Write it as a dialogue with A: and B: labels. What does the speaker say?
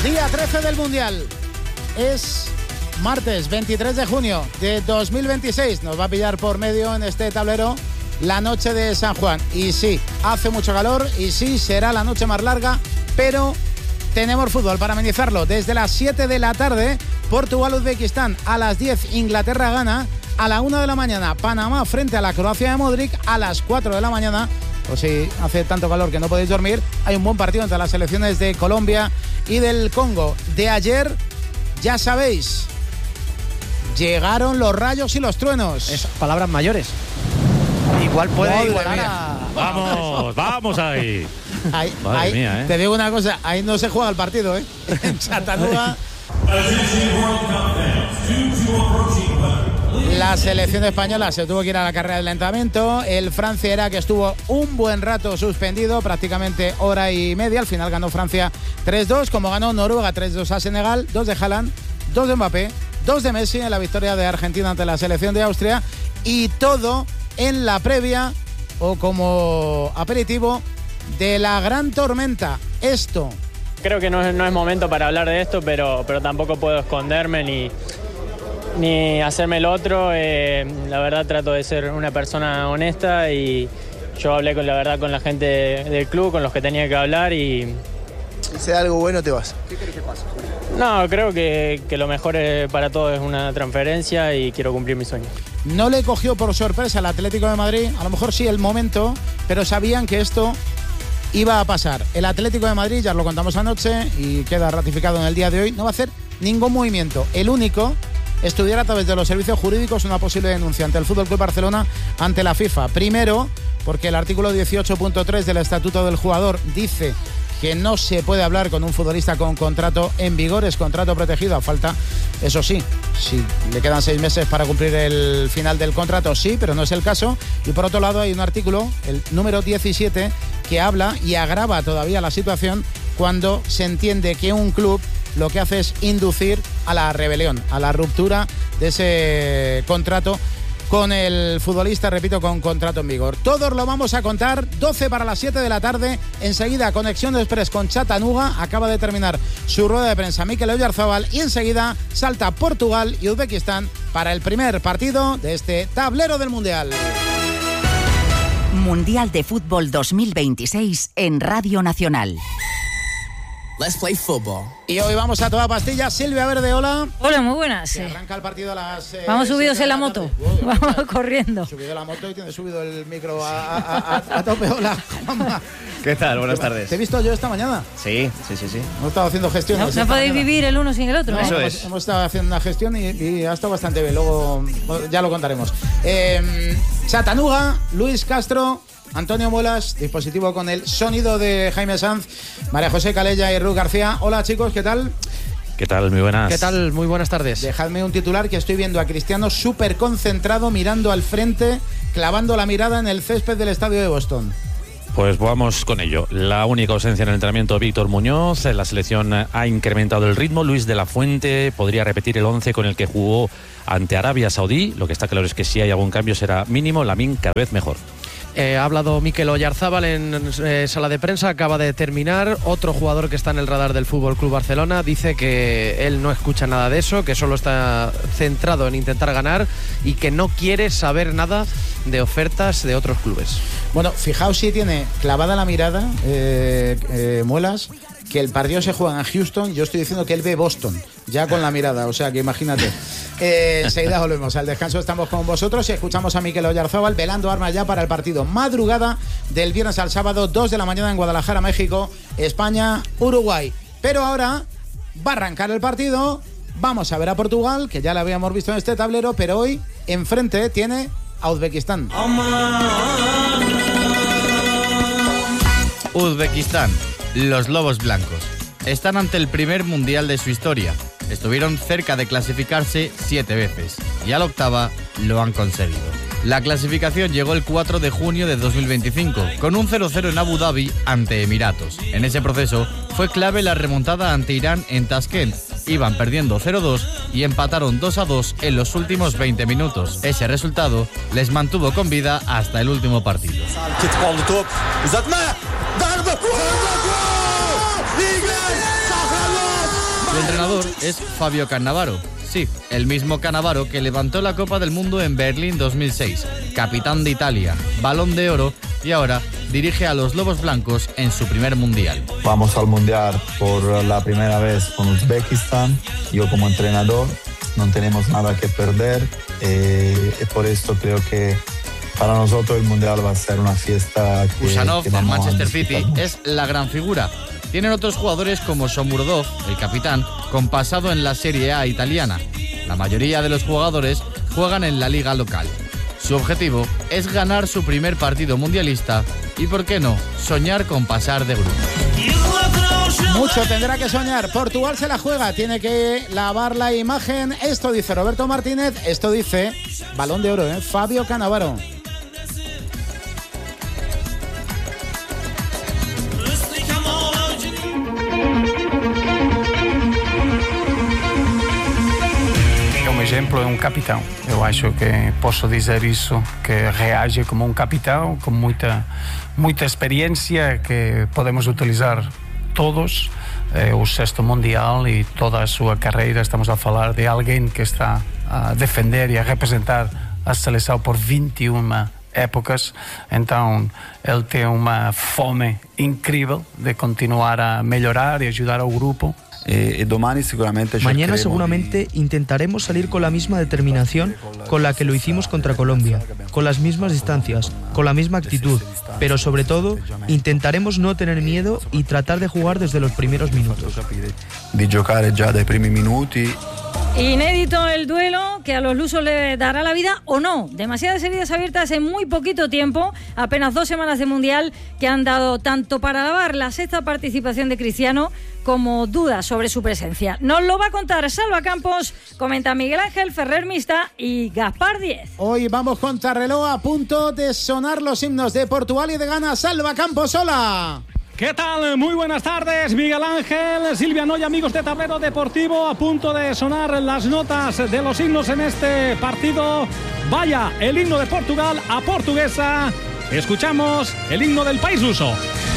A: Día 13 del Mundial. Es martes 23 de junio de 2026. Nos va a pillar por medio en este tablero la noche de San Juan. Y sí, hace mucho calor y sí, será la noche más larga, pero tenemos fútbol para amenizarlo. Desde las 7 de la tarde, Portugal-Uzbekistán. A las 10, Inglaterra-Ghana. A la 1 de la mañana, Panamá frente a la Croacia de Modric. A las 4 de la mañana, o si hace tanto calor que no podéis dormir, hay un buen partido entre las selecciones de Colombia y del Congo. De ayer, ya sabéis, llegaron los rayos y los truenos.
B: Es palabras mayores. Igual puede igualar
C: a... Vamos ahí.
A: Madre mía, ¿eh? Te digo una cosa, ahí no se juega el partido, ¿eh? En Chattanooga. La selección española se tuvo que ir a la carrera de lentamiento. El Francia era que estuvo un buen rato suspendido, prácticamente hora y media. Al final ganó Francia 3-2, como ganó Noruega 3-2 a Senegal. 2 de Haaland, 2 de Mbappé, 2 de Messi en la victoria de Argentina ante la selección de Austria. Y todo en la previa, o como aperitivo, de la gran tormenta. Esto.
D: Creo que no es momento para hablar de esto, pero tampoco puedo esconderme ni hacerme el otro. La verdad trato de ser una persona honesta y yo hablé con la gente del club, con los que tenía que hablar y...
E: Si sea algo bueno te vas.
D: ¿Qué querés que pase? No, creo que lo mejor para todos es una transferencia y quiero cumplir mi sueño.
A: No le cogió por sorpresa al Atlético de Madrid, a lo mejor sí el momento, pero sabían que esto iba a pasar. El Atlético de Madrid, ya lo contamos anoche y queda ratificado en el día de hoy, no va a hacer ningún movimiento. El único, estudiar a través de los servicios jurídicos una posible denuncia ante el FC Barcelona ante la FIFA. Primero, porque el artículo 18.3 del Estatuto del Jugador dice que no se puede hablar con un futbolista con contrato en vigor, es contrato protegido, a falta, eso sí, si le quedan 6 meses para cumplir el final del contrato, sí, pero no es el caso. Y por otro lado hay un artículo, el número 17, que habla y agrava todavía la situación cuando se entiende que un club lo que hace es inducir a la rebelión, a la ruptura de ese contrato con el futbolista, repito, con contrato en vigor. Todos lo vamos a contar, 12 para las 7 de la tarde. Enseguida, Conexión Express con Chattanooga. Acaba de terminar su rueda de prensa Mikel Oyarzabal y enseguida salta Portugal y Uzbekistán para el primer partido de este tablero del Mundial.
F: Mundial de Fútbol 2026 en Radio Nacional.
G: Let's play football.
A: Y hoy vamos a toda pastilla. Silvia Verde, hola.
H: Hola, muy buenas.
A: Arranca el partido a las...
H: vamos subidos en la moto. Vamos corriendo.
A: Subido la moto y tiene subido el micro a tope. Hola, Juanma.
I: ¿Qué tal? Buenas tardes.
A: ¿Te he visto yo esta mañana?
I: Sí.
A: Hemos estado haciendo gestiones.
H: No podéis vivir el uno sin el otro.
I: Eso es.
A: Hemos estado haciendo una gestión y ha estado bastante bien. Luego ya lo contaremos. Chattanooga, Luis Castro, Antonio Muelas, dispositivo con el sonido de Jaime Sanz, María José Calella y Ruth García. Hola chicos, ¿qué tal?
C: ¿Qué tal? Muy buenas.
B: ¿Qué tal? Muy buenas tardes.
A: Dejadme un titular que estoy viendo a Cristiano súper concentrado, mirando al frente, clavando la mirada en el césped del estadio de Boston.
C: Pues vamos con ello. La única ausencia en el entrenamiento, Víctor Muñoz. La selección ha incrementado el ritmo. Luis de la Fuente podría repetir el 11 con el que jugó ante Arabia Saudí. Lo que está claro es que si hay algún cambio será mínimo. Lamine cada vez mejor.
B: Ha hablado Mikel Oyarzabal en sala de prensa, acaba de terminar. Otro jugador que está en el radar del FC Barcelona dice que él no escucha nada de eso, que solo está centrado en intentar ganar y que no quiere saber nada de ofertas de otros clubes.
A: Bueno, fijaos si tiene clavada la mirada, Muelas, que el partido se juega en Houston. Yo estoy diciendo que él ve Boston, ya con la mirada, o sea que imagínate. Enseguida volvemos al descanso, estamos con vosotros y escuchamos a Mikel Oyarzabal velando armas ya para el partido. Madrugada del viernes al sábado, 2 de la mañana en Guadalajara, México, España, Uruguay. Pero ahora va a arrancar el partido, vamos a ver a Portugal, que ya la habíamos visto en este tablero, pero hoy enfrente tiene a Uzbekistán.
J: Uzbekistán, los Lobos Blancos, están ante el primer mundial de su historia. Estuvieron cerca de clasificarse 7 veces y a la octava lo han conseguido. La clasificación llegó el 4 de junio de 2025, con un 0-0 en Abu Dhabi ante Emiratos. En ese proceso fue clave la remontada ante Irán en Tashkent. Iban perdiendo 0-2 y empataron 2-2 en los últimos 20 minutos. Ese resultado les mantuvo con vida hasta el último partido. entrenador es Fabio Cannavaro. Sí, el mismo Cannavaro que levantó la Copa del Mundo en Berlín 2006, capitán de Italia, Balón de Oro y ahora dirige a los Lobos Blancos en su primer Mundial.
I: Vamos al Mundial por la primera vez con Uzbekistán. Yo como entrenador no tenemos nada que perder y por esto creo que para nosotros el Mundial va a ser una fiesta que
J: Ushanov del
I: vamos a
J: Manchester City
I: disfrutar mucho.
J: es la gran figura. Tienen otros jugadores como Shomurodov, el capitán, con pasado en la Serie A italiana. La mayoría de los jugadores juegan en la liga local. Su objetivo es ganar su primer partido mundialista y, ¿por qué no?, soñar con pasar de grupo.
A: Mucho tendrá que soñar. Portugal se la juega, tiene que lavar la imagen. Esto dice Roberto Martínez, esto dice Balón de Oro, Fabio Cannavaro.
K: Exemplo é capitão. Eu acho que posso dizer isso, que reage como capitão, com muita experiência que podemos utilizar todos. O sexto mundial e toda a sua carreira, estamos a falar de alguém que está a defender e a representar a seleção por 21 épocas, então ele tem uma fome incrível de continuar a melhorar e ajudar ao grupo.
L: Mañana seguramente intentaremos salir con la misma determinación con la que lo hicimos contra Colombia, con las mismas distancias, con la misma actitud, pero sobre todo intentaremos no tener miedo y tratar de jugar desde los primeros minutos.
I: De giocare già dai primi minuti.
H: Inédito el duelo que a los lusos le dará la vida o no. Demasiadas heridas abiertas en muy poquito tiempo, apenas 2 semanas de Mundial que han dado tanto para lavar la sexta participación de Cristiano como dudas sobre su presencia. Nos lo va a contar Salva Campos, comenta Miguel Ángel Ferrer Mista y Gaspar Diez.
A: Hoy vamos contra reloj, a punto de sonar los himnos de Portugal y de Ghana. Salva Campos, hola.
M: ¿Qué tal? Muy buenas tardes, Miguel Ángel, Silvia Noy, amigos de Tablero Deportivo, a punto de sonar las notas de los himnos en este partido. Vaya, el himno de Portugal a portuguesa. Escuchamos el himno del país luso.